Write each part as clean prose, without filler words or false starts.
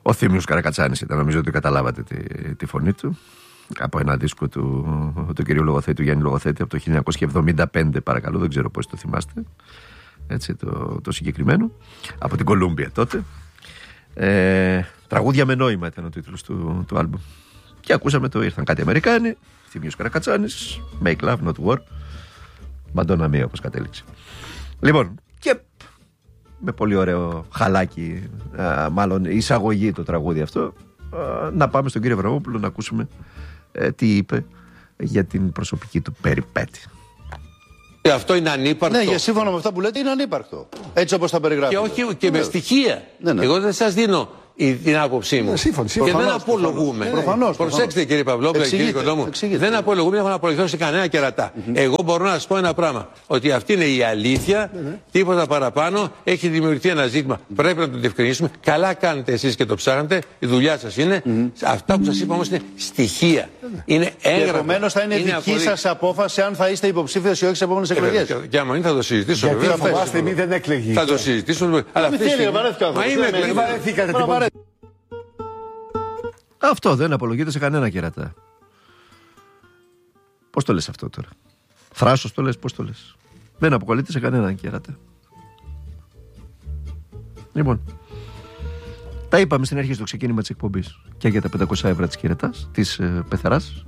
Ο Θήμιος Καρακατσάνης ήταν, νομίζω ότι καταλάβατε τη φωνή του. Από ένα δίσκο του κυρίου Λογοθέτη, του Γιάννη Λογοθέτη, από το 1975, παρακαλώ, δεν ξέρω πώς το θυμάστε. Έτσι, το συγκεκριμένο. Από την Κολούμπια τότε. Τραγούδια με νόημα ήταν ο τίτλος του άλμπουμ. Και ακούσαμε το «Ήρθαν κάτι Αμερικάνοι», Θήμιος Καρακατσάνης, Make Love Not War, Μαντόνα Μία, όπως κατέληξε. Λοιπόν, και με πολύ ωραίο χαλάκι, μάλλον εισαγωγή το τραγούδι αυτό, να πάμε στον κύριο Αβραμόπουλο να ακούσουμε τι είπε για την προσωπική του περιπέτεια. Αυτό είναι ανύπαρκτο. Ναι, για σύμφωνα με αυτά που λέτε είναι ανύπαρκτο. Έτσι όπως τα περιγράφετε. Και όχι και με στοιχεία. Ναι. Εγώ δεν σας δίνω την άποψή μου. Και δεν απολογούμε. Προφανώς. Προσέξτε κύριε Παυλόπουλο και κύριε Κοντόμου. Δεν απολογούμε, δεν έχω να απολογηθώ σε κανένα κερατά. Εγώ μπορώ να σας πω ένα πράγμα. Ότι αυτή είναι η αλήθεια, τίποτα παραπάνω. Έχει δημιουργηθεί ένα ζήτημα. Πρέπει να το διευκρινίσουμε. Καλά κάνετε εσείς και το ψάχνετε. Η δουλειά σας είναι. Αυτά που σας είπα όμως είναι στοιχεία. Είναι έγγραφα. Επομένως θα είναι δική σας απόφαση αν θα είστε υποψήφιος ή όχι στις επόμενες εκλογές. Και άμα είναι θα το συζητήσω. Γιατί φοβάστε μη δεν εκλεγεί. Θα το συζητήσουμε. Αλλά μα είμαι εκλεγμένος. Αυτό δεν απολογείται σε κανένα κερατά. Πώς το λες αυτό τώρα? Θράσος το λες, πώς το λες? Δεν αποκαλείται σε κανένα κερατά. Λοιπόν, τα είπαμε στην αρχή στο ξεκίνημα της εκπομπής. Και για τα 500 ευρώ της κερατάς, της πεθαράς.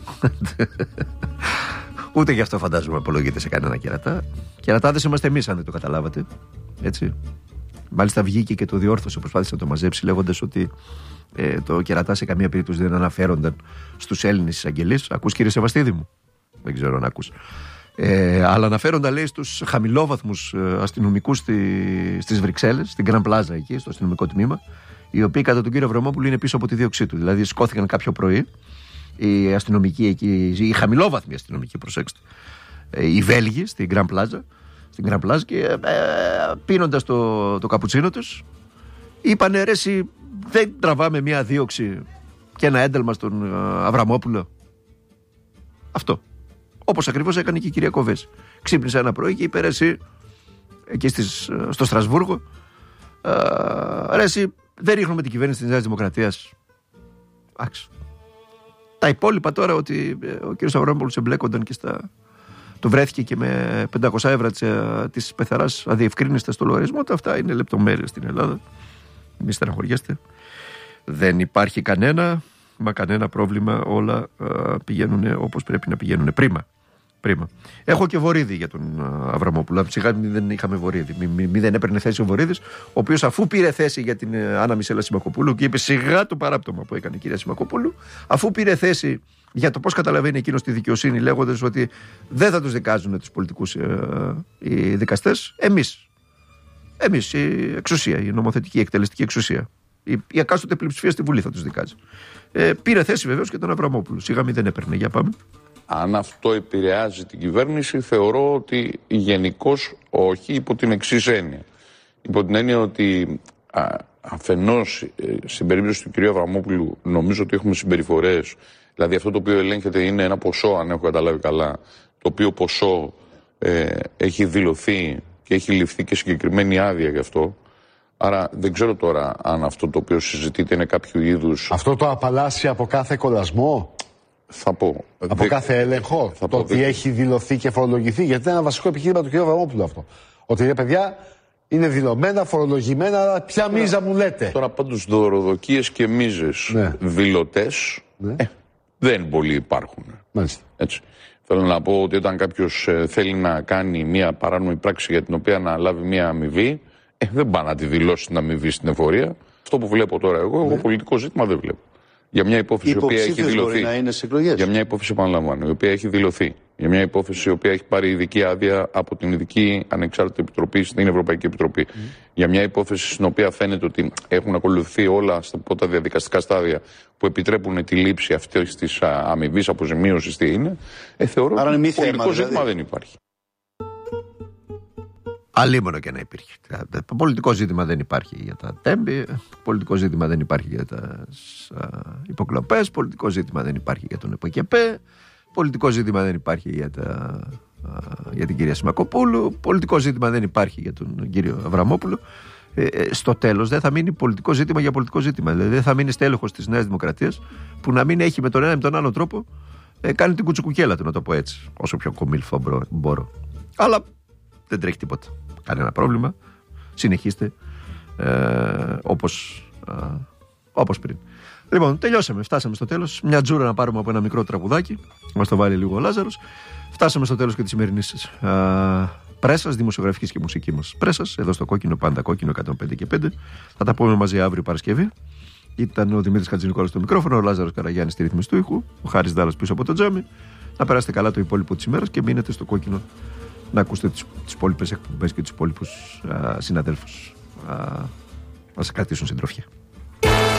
Ούτε γι' αυτό φαντάζομαι απολογείται σε κανένα κερατά. Κερατάδες είμαστε εμείς, αν δεν το καταλάβατε. Έτσι. Μάλιστα βγήκε και το διόρθωσε, προσπάθησε να το μαζέψει, λέγοντας ότι το κερατά σε καμία περίπτωση δεν αναφέρονταν στους Έλληνες εισαγγελείς. Ακούς κύριε Σεβαστίδη μου? Δεν ξέρω αν ακούς. Αλλά αναφέρονταν, λέει, στους χαμηλόβαθμους αστυνομικούς στις Βρυξέλλες, στην Γκραν Πλάζα εκεί, στο αστυνομικό τμήμα, οι οποίοι κατά τον κύριο Αβραμόπουλο είναι πίσω από τη δίωξή του. Δηλαδή σκόθηκαν κάποιο πρωί οι αστυνομικοί εκεί, οι χαμηλόβαθμοι αστυνομικοί, προσέξτε, οι Βέλγοι στην Γκραν Πλάζα, και πίνοντας το καπουτσίνο τους είπανε, ρε εσύ, δεν τραβάμε μια δίωξη και ένα ένταλμα στον Αβραμόπουλο? Αυτό. Όπως ακριβώς έκανε και η κυρία Κοβέση. Ξύπνησε ένα πρωί και είπε, ρε εσύ, εκεί στο Στρασβούργο, ρε εσύ, δεν ρίχνουμε την κυβέρνηση της Νέας Δημοκρατίας. Άξι. Τα υπόλοιπα τώρα, ότι ο κύριος Αβραμόπουλος εμπλέκονταν και το βρέθηκε και με 500 ευρώ της πεθαράς αδιευκρίνηστα στο λογαριασμό του, αυτά είναι λεπτομέρειες στην Ελλάδα. Μη στεναχωριέστε. Δεν υπάρχει κανένα πρόβλημα. Όλα πηγαίνουν όπως πρέπει να πηγαίνουν. Πρίμα. Έχω και Βορίδη για τον Αβραμόπουλο. Σιγά δεν είχαμε Βορίδη. Μη δεν έπαιρνε θέση ο Βορίδης, ο οποίος αφού πήρε θέση για την Άννα Μισέλα Σιμακοπούλου και είπε σιγά το παράπτωμα που έκανε η κυρία Σιμακοπούλου, αφού πήρε θέση για το πώς καταλαβαίνει εκείνος τη δικαιοσύνη, λέγοντας ότι δεν θα τους δικάζουν τους πολιτικούς οι δικαστές, εμείς η εξουσία, η νομοθετική, η εκτελεστική εξουσία, η εκάστοτε πλειοψηφία στη Βουλή θα τους δικάζει. Πήρε θέση βεβαίως και τον Αβραμόπουλο. Σιγά μη δεν έπαιρνε. Για πάμε. Αν αυτό επηρεάζει την κυβέρνηση, θεωρώ ότι γενικώς όχι, υπό την εξής έννοια. Υπό την έννοια ότι αφενός στην περίπτωση του κ. Αβραμόπουλου νομίζω ότι έχουμε συμπεριφορές, δηλαδή αυτό το οποίο ελέγχεται είναι ένα ποσό, αν έχω καταλάβει καλά, το οποίο ποσό έχει δηλωθεί και έχει ληφθεί και συγκεκριμένη άδεια γι' αυτό. Άρα δεν ξέρω τώρα αν αυτό το οποίο συζητείται είναι κάποιο είδους... Αυτό το απαλλάσσει από κάθε κολλασμό? Θα πω. Από κάθε έλεγχο, το ότι έχει δηλωθεί και φορολογηθεί? Γιατί είναι ένα βασικό επιχείρημα του κ. Αβραμόπουλου αυτό. Ότι ρε παιδιά, είναι δηλωμένα, φορολογημένα, αλλά ποια μίζα μου λέτε? Τώρα πάντως δωροδοκίες και μίζες δηλωτές δεν πολύ υπάρχουν. Μάλιστα. Έτσι. Θέλω να πω ότι όταν κάποιος θέλει να κάνει μια παράνομη πράξη για την οποία να λάβει μια αμοιβή, δεν πάει να τη δηλώσει την αμοιβή στην εφορία. Αυτό που βλέπω τώρα εγώ πολιτικό ζήτημα δεν βλέπω. Για μια υπόθεση η οποία έχει δηλωθεί. Να είναι σε εκλογές. Για μια υπόθεση, επαναλαμβάνω, η οποία έχει δηλωθεί. Για μια υπόθεση η οποία έχει πάρει ειδική άδεια από την ειδική ανεξάρτητη επιτροπή στην Ευρωπαϊκή Επιτροπή. Για μια υπόθεση στην οποία φαίνεται ότι έχουν ακολουθεί όλα στα πρώτα διαδικαστικά στάδια που επιτρέπουν τη λήψη αυτή τη αμοιβή αποζημίωση, τι είναι. Θεωρώ ότι πολιτικό ζήτημα δεν υπάρχει. Αλίμονο και να υπήρχε. Πολιτικό ζήτημα δεν υπάρχει για τα τέμπη, πολιτικό ζήτημα δεν υπάρχει για τις υποκλοπές, πολιτικό ζήτημα δεν υπάρχει για τον ΕΠΟΚΕΠΕ, πολιτικό ζήτημα δεν υπάρχει για την κυρία Σιμακοπούλου, πολιτικό ζήτημα δεν υπάρχει για τον κύριο Αβραμόπουλο. στο τέλος δεν θα μείνει πολιτικό ζήτημα για πολιτικό ζήτημα. Δηλαδή δεν θα μείνει στέλεχος της Νέας Δημοκρατίας που να μην έχει με τον ένα ή με τον άλλο τρόπο κάνει την κουτσουκουκέλα του, να το πω έτσι, όσο πιο κομίλφα μπορώ. Αλλά δεν τρέχει τίποτα. Κανένα πρόβλημα. Συνεχίστε όπως πριν. Λοιπόν, τελειώσαμε. Φτάσαμε στο τέλος. Μια τζούρα να πάρουμε από ένα μικρό τραγουδάκι. Μας το βάλει λίγο ο Λάζαρος. Φτάσαμε στο τέλος και της σημερινής πρέσας, δημοσιογραφικής και μουσική μας πρέσας. Εδώ στο κόκκινο, πάντα κόκκινο 105 και 5. Θα τα πούμε μαζί αύριο Παρασκευή. Ήταν ο Δημήτρης Χατζηνικόλας στο μικρόφωνο, ο Λάζαρος Καραγιάννης στη ρύθμιση του ήχου, ο Χάρης Δάλλας πίσω από το τζάμι. Να περάσετε καλά το υπόλοιπο της ημέρας και μείνετε στο κόκκινο να ακούσετε τις υπόλοιπες εκπομπές και τους υπόλοιπους συναδέλφους να σας κρατήσουν συντροφιά.